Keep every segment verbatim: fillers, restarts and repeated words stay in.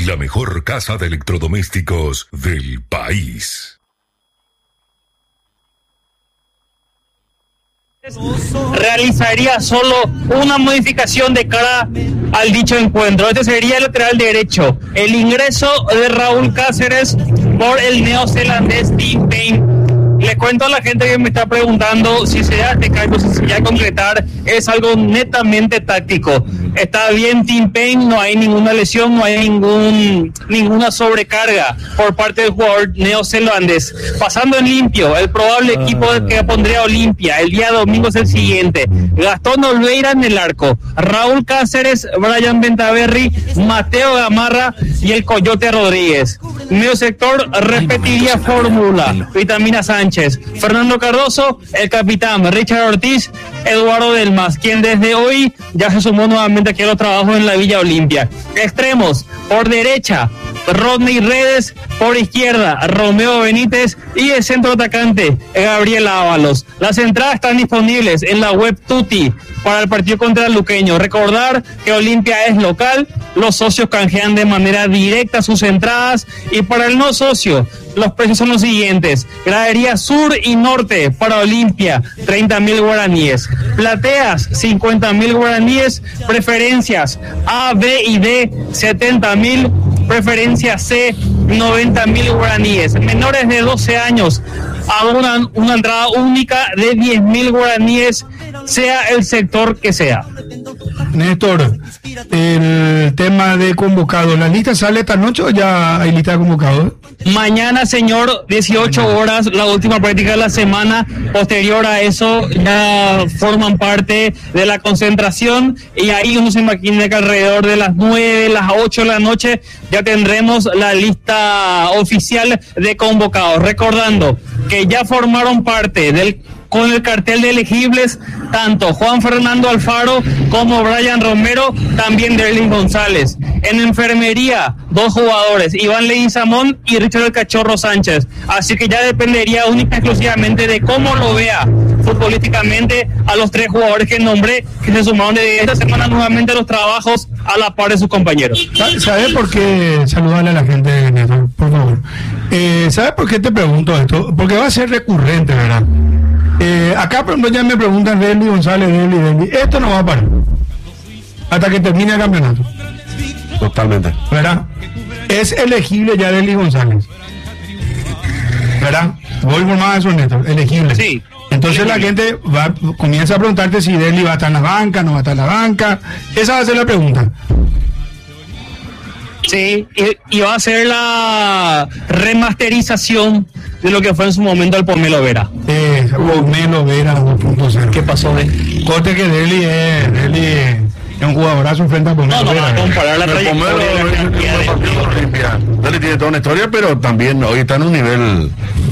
la mejor casa de electrodomésticos del país. Realizaría solo una modificación de cara al dicho encuentro. Este sería el lateral derecho. El ingreso de Raúl Cáceres por el neozelandés Tim Payne. Le cuento a la gente que me está preguntando si se da este cambio, si se ya concretar, es algo netamente táctico. Está bien Tim Payne, no hay ninguna lesión, no hay ningún ninguna sobrecarga por parte del jugador neozelandés. Pasando en limpio, el probable equipo que pondría Olimpia el día domingo es el siguiente: Gastón Olveira en el arco, Raúl Cáceres, Brian Bentaberry, Mateo Gamarra y el Coyote Rodríguez. Medio sector repetiría fórmula: Vitamina Sánchez, Fernando Cardoso, el capitán Richard Ortiz, Eduardo Delmas, quien desde hoy ya se sumó nuevamente aquí a los trabajos en la Villa Olimpia. Extremos: por derecha, Rodney Redes; por izquierda, Romeo Benítez; y el centro atacante, Gabriel Ábalos. Las entradas están disponibles en la web Tuti para el partido contra el Luqueño. Recordar que Olimpia es local, los socios canjean de manera directa sus entradas, y para el no socio los precios son los siguientes: gradería sur y norte para Olimpia, treinta mil guaraníes; plateas, cincuenta mil guaraníes; preferencias A, B y D, setenta mil; preferencia C, noventa mil guaraníes. Menores de doce años abonan una entrada única de diez mil guaraníes, sea el sector que sea. Néstor, el tema de convocado, ¿la lista sale esta noche o ya hay lista de convocados? Mañana, señor, dieciocho horas, la última práctica de la semana. Posterior a eso ya forman parte de la concentración, y ahí uno se imagina que alrededor de las nueve, las ocho de la noche ya tendremos la lista oficial de convocados. Recordando que ya formaron parte del con el cartel de elegibles tanto Juan Fernando Alfaro como Brian Romero, también Derlin González. En enfermería, dos jugadores, Iván Leguizamón y Richard el Cachorro Sánchez. Así que ya dependería única y exclusivamente de cómo lo vea futbolísticamente a los tres jugadores que nombré, que se sumaron de esta semana nuevamente a los trabajos a la par de sus compañeros. ¿Sabes por qué? Saludarle a la gente, Néstor, por favor. Eh, ¿Sabes por qué te pregunto esto? Porque va a ser recurrente, ¿verdad? Eh, acá, por ejemplo, ya me preguntan Derlin González, Derlin, Derlin. Esto no va a parar hasta que termine el campeonato. Totalmente. ¿Verdad? Es elegible ya Derlin González. ¿Verdad? Voy por más de eso, Néstor. Elegible. Sí. Entonces elegible. La gente va, comienza a preguntarte si Derlin va a estar en la banca, no va a estar en la banca. Esa va a ser la pregunta. Sí, y, y va a ser la remasterización de lo que fue en su momento el Pomelo Vera. Eh, Pomelo Vera dos punto cero. ¿Qué pasó de? Corte que Derlin es, Derlin es un jugadorazo frente a Pomelo No, no, Vera. va a comparar la trayectoria de la cantidad de... Derlin tiene toda una historia, pero también hoy está en un nivel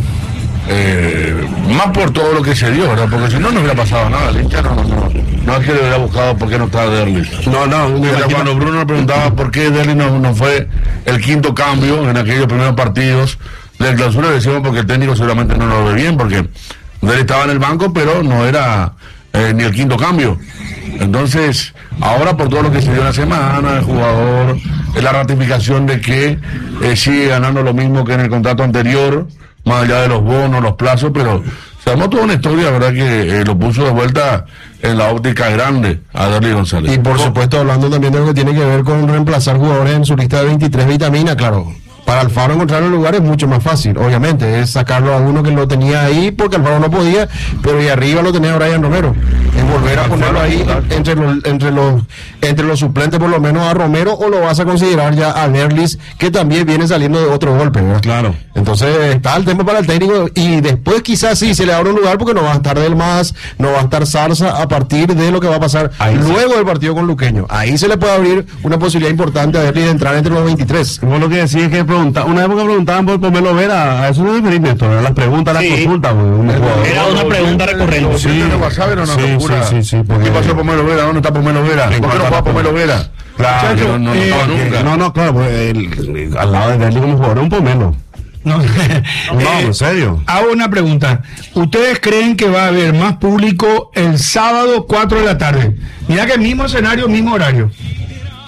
eh, más por todo lo que se dio, ¿verdad? Porque si no, no hubiera pasado nada. El hincha no, no, no, no es que le hubiera buscado por qué no estaba Derlin. No, no, no. Era cuando Bruno le preguntaba por qué Derlin no, no fue el quinto cambio en aquellos primeros partidos de clausura, decimos porque el técnico seguramente no lo ve bien, porque Derlin estaba en el banco, pero no era eh, ni el quinto cambio. Entonces, ahora por todo lo que se dio en la semana, el jugador, eh, la ratificación de que eh, sigue ganando lo mismo que en el contrato anterior, más allá de los bonos, los plazos, pero se armó toda una historia, ¿verdad? Que eh, lo puso de vuelta en la óptica grande a Derlin González. Y por supuesto, hablando también de lo que tiene que ver con reemplazar jugadores en su lista de veintitrés vitaminas, claro. Para Alfaro encontrar un lugar es mucho más fácil, obviamente, es sacarlo a uno que lo tenía ahí porque Alfaro no podía, pero y arriba lo tenía Brian Romero. Es volver a ponerlo ahí entre los, entre los entre los suplentes, por lo menos a Romero, o lo vas a considerar ya a Derlis, que también viene saliendo de otro golpe, ¿verdad? Claro. Entonces está el tema para el técnico, y después quizás sí se le abre un lugar porque no va a estar Del Más, no va a estar Zarza a partir de lo que va a pasar ahí luego sí. Del partido con Luqueño. Ahí se le puede abrir una posibilidad importante a Derlis de entrar entre los veintitrés. Vos lo que decís es que pregunta, una época preguntaban por Pomelo Vera, a eso no referís, Néstor, las preguntas, las sí. consultas. Pues, era una pregunta recurrente. Sí, era una sí, locura. Sí, sí, sí, porque... ¿Qué pasó Pomelo Vera? ¿Dónde está Pomelo Vera? ¿Por qué no juega Pomelo Vera? Claro, no, no, eh, no, nunca. no, no, claro, pues, el, el, al lado de Derlin como jugador, un Pomelo. No, no, en serio. Hago una pregunta. ¿Ustedes creen que va a haber más público el sábado cuatro de la tarde? Mira que mismo escenario, mismo horario.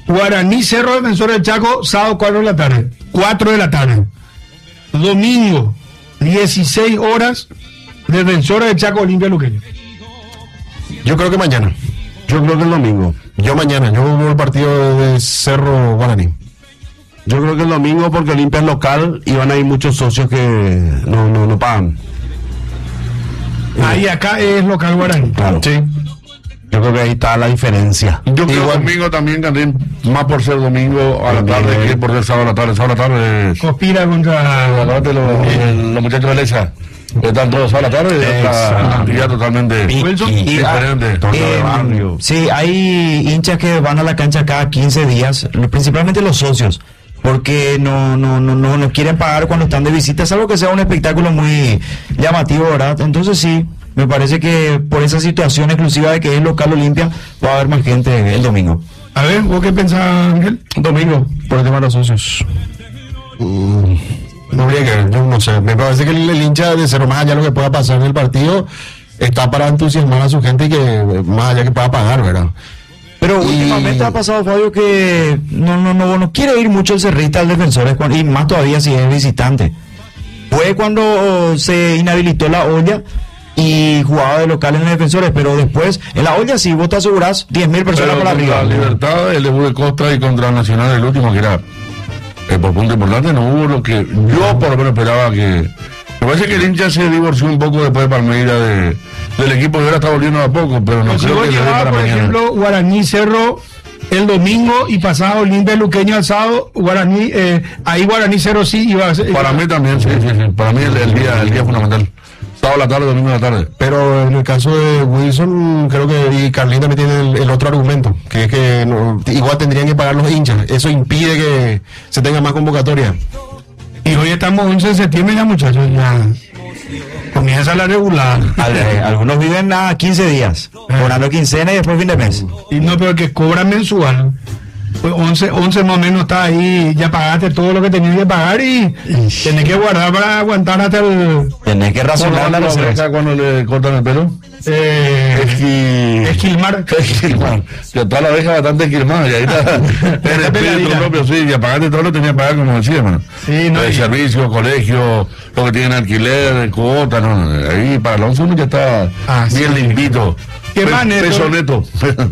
Guaraní Cerro Defensor del Chaco, sábado cuatro de la tarde. cuatro de la tarde. Domingo, dieciséis horas, Defensor del Chaco, Olimpia Luqueño. Yo creo que mañana. Yo creo que el domingo. Yo mañana, yo veo el partido de Cerro Guaraní. Yo creo que el domingo porque Olimpia es local y van a ir muchos socios que no, no, no pagan. Ahí acá es local Guaraní. Claro. Sí. Yo creo que ahí está la diferencia. Yo creo Igual- domingo también, Candín, más por ser domingo a la También. tarde que por ser sábado a la tarde. Sábado a la tarde es... Conspira contra... Aparte los, el- los muchachos de Lecha están todos a la tarde y otra actividad totalmente Wilson, y- diferente. Torneo de Eh, barrio. Sí, hay hinchas que van a la cancha cada quince días, principalmente los socios, porque no, no, no, no, no quieren pagar cuando están de visita, salvo que sea un espectáculo muy llamativo, ¿verdad? Entonces sí, me parece que por esa situación exclusiva de que es local Olimpia, va a haber más gente el domingo. A ver, ¿vos qué pensás, Ángel? Domingo, por el tema de los socios. Mm, no habría que ver, yo no sé. Me parece que el, el hincha de Cerro, más allá de lo que pueda pasar en el partido, está para entusiasmar a su gente y que más allá que pueda pagar, ¿verdad? Pero Y- últimamente ha pasado, Fabio, que no, no, no, no quiere ir mucho el cerrista al defensor, y más todavía si es visitante. Fue cuando se inhabilitó la olla y jugaba de local en los defensores, pero después en la olla sí, vos te asegurás diez mil personas Pero para contra arriba. Libertad, el debut de Costa y contra Nacional, el último que era eh, por punto importante, no hubo lo que yo por lo menos esperaba que... Me parece que el hincha se divorció un poco después de Palmeiras de, del equipo y ahora está volviendo a poco, pero no Pero si creo vos que le dé llevabas, para por mañana. ejemplo, Guaraní Cerro el domingo y pasaba Olimpia Luqueño el sábado, Guaraní, eh, ahí Guaraní Cerro sí iba a ser... Para mí también, sí, sí, sí. Para mí el, el día el día es fundamental. Sábado a la tarde, domingo a la tarde. Pero en el caso de Wilson, creo que y Carlín también tiene el, el otro argumento, que es que no- igual tendrían que pagar los hinchas. Eso impide que se tenga más convocatoria. Y hoy estamos once de septiembre ya, muchachos, ya comienza la regular. Al- eh, algunos viven a quince días, cobrando quincena y después fin de mes. Y no, pero que cobran mensual. Pues once, once más o menos está ahí, ya pagaste todo lo que tenías que pagar y tenés que guardar para aguantar hasta el... Tenés que razonar la ¿Cuándo reserva. cuando le cortan el pelo? Eh, Esquilmar. Esquilmar. Que toda la oveja bastante esquilmada. Y ahí está el espíritu pegadita. propio, sí. Y apagarte todo lo tenía que pagar, como decía, hermano. Sí, no, El y- servicio, colegio, lo que tienen alquiler, cuota, no. Ahí para el once uno ya está Ah, bien sí. limpito. ¿Qué Pe- más, Neto? Peso neto.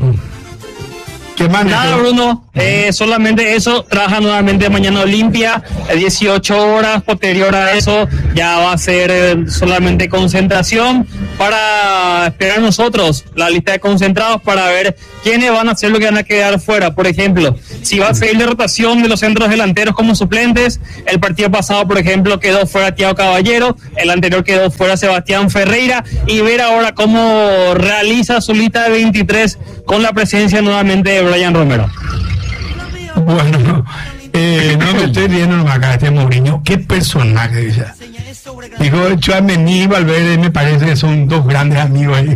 ¿Qué más? Nada, Neto? Bruno, eh, solamente eso, trabaja nuevamente mañana Olimpia, eh, dieciocho horas, posterior a eso ya va a ser eh, solamente concentración para esperar nosotros la lista de concentrados para ver quiénes van a ser los que van a quedar fuera. Por ejemplo, si va a seguir la rotación de los centros delanteros como suplentes, el partido pasado, por ejemplo, quedó fuera Thiago Caballero, el anterior quedó fuera Sebastián Ferreira, y ver ahora cómo realiza su lista de veintitrés con la presencia nuevamente de Brian Romero. Bueno, eh, no me estoy riendo nomás acá, este Mourinho. Qué personaje, dice. Dijo Tchouaméni y Valverde, me parece que son dos grandes amigos ahí.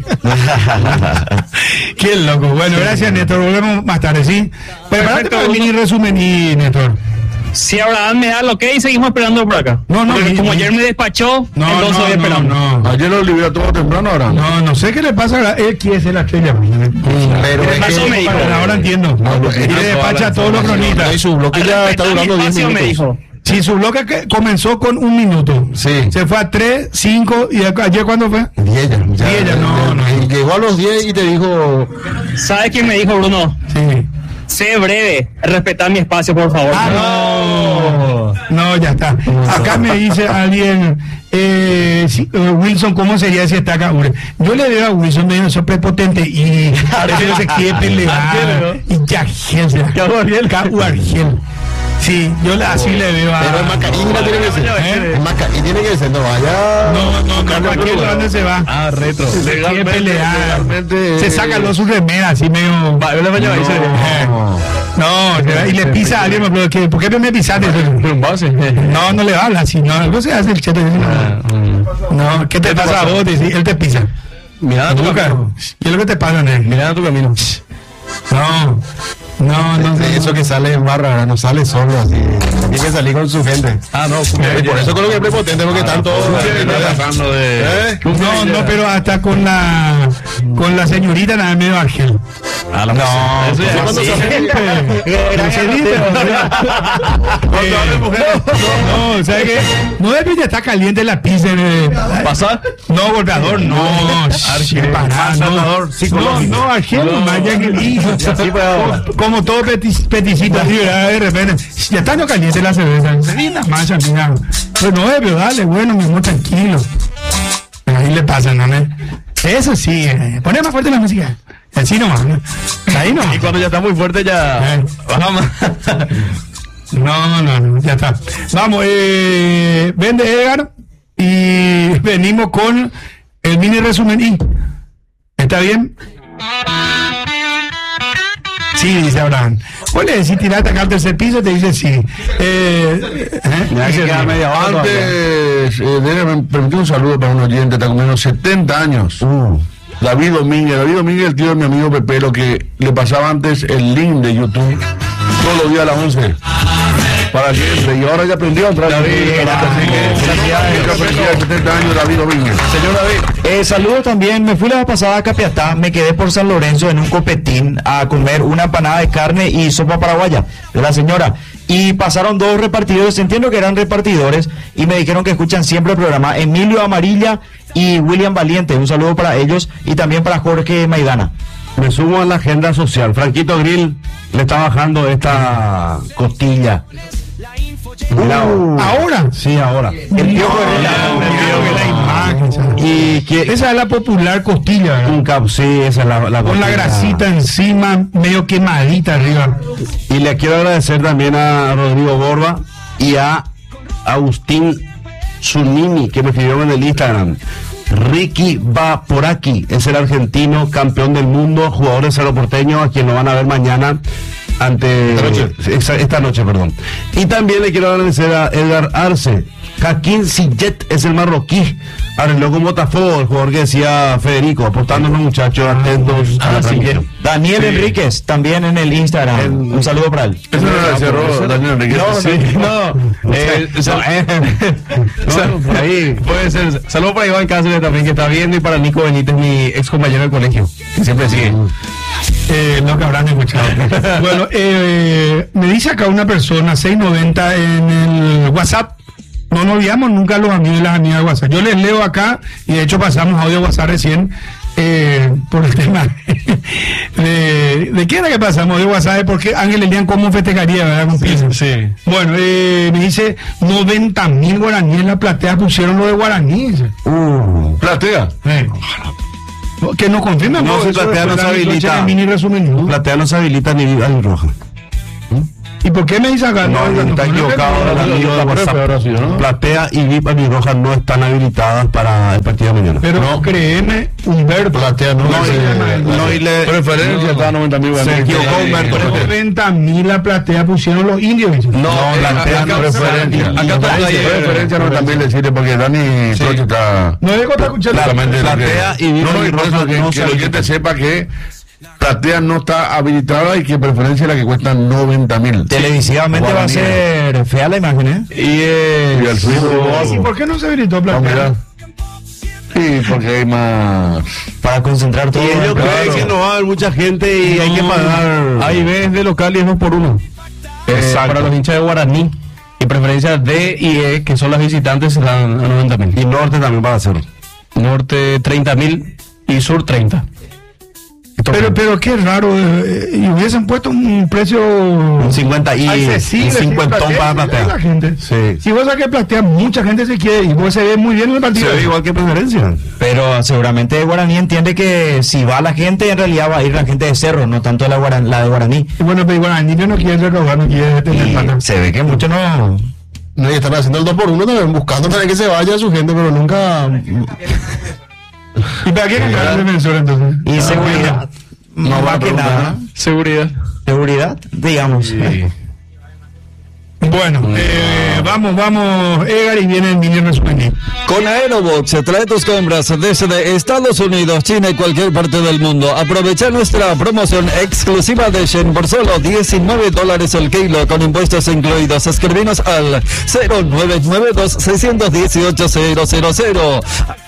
Qué loco. Bueno, gracias, Néstor. Volvemos más tarde, ¿sí? Prepárate para el mini resumen y Néstor. Si Abraham me da lo que y seguimos esperando por acá. No, no, Porque mi- como mi- ayer me despachó, No, entonces no, voy no, esperando. no. Ayer lo liberó todo temprano ahora. No, no sé qué le pasa. Él quiere ser la estrella. Pero ¿Qué es pasó, que- me dijo? Ahora entiendo. Y le despacha a todos los cronistas. Y su bloque ya está Respeta mi durando diez espacio, me minutos. dijo. Sí, su bloque que comenzó con un minuto. Sí. Se fue a tres, cinco, y ac- ayer cuándo fue? diez ya. ya- diez ya, no, ya- no. Llegó a los diez y te dijo. ¿Sabes quién me dijo, Bruno? Sí. Sé breve, respetar mi espacio, por favor. Ah, no. No, ya está. Acá me dice alguien, eh, si- eh, Wilson, ¿cómo sería si está acá? Yo le veo a Wilson medio eso prepotente y parece que se quiere pelear. Y ya, Argel. Argel. Sí, yo le- así le veo a. Pero en Macarina tiene que ser. ¿Eh? En Maca- y tiene que ser, no vaya. No, no, no, Carlos cualquier Bruno. dónde se va. Ah, retro. Se quiere Legalmente, pelear. legalmente, Se eh, saca los sus remeras así medio. No. No, se va y le pisa a alguien, pero ¿qué- ¿por qué me pisaste? No, no le habla así, no, no se hace el chete. No, ¿qué te pasa a vos? Dice, él te pisa. Mira tu Lucas, camino. ¿qué es lo que te pasa, Nel? Mira tu camino. No, No, no sé. Eso que sale en barra, ¿verdad? No sale solo así. Tiene que salir con su gente. Ah, no, Y por eso creo que es prepotente, porque están todos. tratando de... ¿Eh? No, no, pero hasta con la con la señorita nada medio Argel. Ah, no, No, eso ya cuando sí. se dice, no se dice, o sea, eh, no, ¿sabes qué? No es que ya está caliente la pizza. eh. ¿Pasar? No, golpeador, no. Argel, pará, no. Sanador No, psicológico. no, Argel, nomás, ya que hijo. Sí, pues, ahora. Como todo petis, peticito así, ¿verdad? De repente, ya está no caliente la cerveza. Linda mancha, mira. Pues no, eh, pero dale, bueno, mi amor, tranquilo. Ahí le pasa, ¿no? Eso sí, eh, poné más fuerte la música. Así nomás, ¿no? Ahí no. Y cuando ya está muy fuerte ya... Eh. Vamos. No, no, no, ya está. Vamos, eh, vende Edgar y venimos con el mini resumen y ¿está bien? Sí, dice Abraham. Vos le decís tirate acá al tercer piso, te dice sí. Eh, eh, Ya que dice queda sí. media hora todavía. Antes, eh, déjame permitir un saludo para un oyente, está cumpliendo setenta años. David Domínguez. David Domínguez, el tío de mi amigo Pepero, que le pasaba antes el link de YouTube todos los días a las once. Para que entre. Y ahora ya aprendió a entrar. David, Así que felicidades. felicidades, setenta años, David Domínguez. Señor David. Eh, saludos también, me fui la vez pasada a Capiatá, me quedé por San Lorenzo en un copetín a comer una empanada de carne y sopa paraguaya de la señora. Y pasaron dos repartidores, entiendo que eran repartidores, y me dijeron que escuchan siempre el programa. Emilio Amarilla y William Valiente, un saludo para ellos y también para Jorge Maidana. Me sumo a la agenda social. Franquito Grill le está bajando esta costilla. Mira, ¿Ahora? sí, ahora. El Piojo Herrera, el Piojo Herrera, la imagen, ¿sabes? Y que Esa es la popular costilla, ¿verdad? un cap, sí, esa es la, la Con la costilla. grasita encima, medio quemadita arriba. Y le quiero agradecer también a Rodrigo Borba y a Agustín Zunini, que me escribieron en el Instagram. Ricky Vaporaki es el argentino campeón del mundo, jugador de Cerro Porteño, a quien lo van a ver mañana ante Esta noche. esta, esta noche, perdón. Y también le quiero agradecer a Edgar Arce. Joaquín Sillet es el marroquí, arregló con Botafogo, el jugador que decía Federico, apostándonos muchachos, atentos a la transmisión. Daniel Enríquez, también en el Instagram, un saludo para él. Eso no lo cerró Daniel Enriquez. No, sí, no, eh, sal- no, por ahí puede ser. Saludos para Iván Cáceres también que está viendo y para Nico Benítez, mi ex compañero del colegio, que siempre sigue. Eh, lo que habrán escuchado. Bueno, eh, me dice acá una persona, seiscientos noventa en el WhatsApp. No nos olvidamos nunca los amigos y las amigas de WhatsApp. Yo les leo acá y de hecho pasamos audio WhatsApp recién eh, por el tema de, de qué era que pasamos de WhatsApp, porque Ángel Elian cómo festejaría, ¿verdad? Con pizza. Sí. Bueno, eh, me dice noventa mil guaraníes en la platea pusieron lo de guaraníes. Platea. Eh. Que nos confirman. No, porque si eso platea no después se la noche habilita. en el mini resumen, ¿no? Platea no se habilita ni ni roja. ¿Y por qué me dice acá? No, no, está no, no, equivocado no, el no, amigo de no, WhatsApp. pero ahora sí, ¿no? Platea y V I P Roja no están habilitadas para el partido de mañana. Pero No. créeme, Humberto. Platea no, No, ese- y, no, y le, Preferencia está a noventa mil. Se equivocó Humberto. noventa mil la platea pusieron los indios. dice. no, platea acá no preferencia. Acá Acá está está preferencia noventa mil decirle porque Dani Troche está No digo está escuchando. claramente Platea y no, Viva y por Roja eso que, no que se el oyente sepa que Platea no está habilitada y que preferencia es la que cuesta noventa mil. Televisivamente va a ser fea la imagen, ¿eh? Y, eh, Y el suyo. ¿Y por qué no se habilitó Ah, platea? mira. Sí, porque hay más. Para concentrar todo. y ellos Claro. creen que no va a haber mucha gente y hay que pagar. A y B es de local y es dos por uno. Eh, Exacto. para los hinchas de Guaraní. Y preferencia D y E, que son las visitantes, serán a noventa mil. Y norte también va a hacer. Norte treinta mil y sur treinta. Pero, pero qué raro. eh, y hubiesen puesto un precio cincuenta y accesible. y cincuenta sin para platea, platea. la gente. Sí. Si vos saques platea, mucha gente se quiere y vos se ve muy bien en el partido. Se ve igual que preferencia. Pero seguramente Guaraní entiende que si va la gente, en realidad va a ir la gente de Cerro, no tanto la, Guaran- la de Guaraní. Y bueno, pero bueno, el niño no quiere recaudar, no quiere tener plata. Y se ve que muchos no. No, y están haciendo el dos por uno también, buscando para que se vaya su gente, pero nunca. ¿Y para qué comprar el defensor entonces? Y seguridad. No va más a que preguntar, nada. ¿no? Seguridad. Seguridad, digamos. Bueno, eh, vamos, vamos, Edgar, y viene el mini resumen. Con Aerobox, trae tus compras desde Estados Unidos, China y cualquier parte del mundo. Aprovecha nuestra promoción exclusiva de Shen por solo diecinueve dólares el kilo, con impuestos incluidos. Escribinos al cero nueve nueve dos seis uno ocho cero cero cero.